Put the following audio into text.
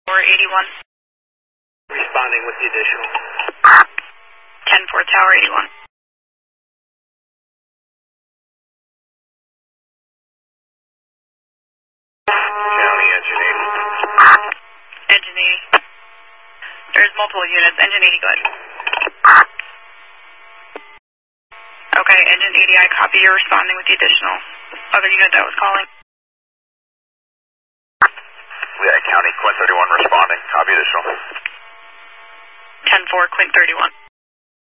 Tower 81. Responding with the additional. 10-4 Tower 81. County engine 80. Engine 80. There's multiple units. Engine 80, go ahead. Okay, engine 80, I copy. You're responding with the additional other unit that was calling. County, Quint 31 responding. Copy additional. 10-4, Quint 31.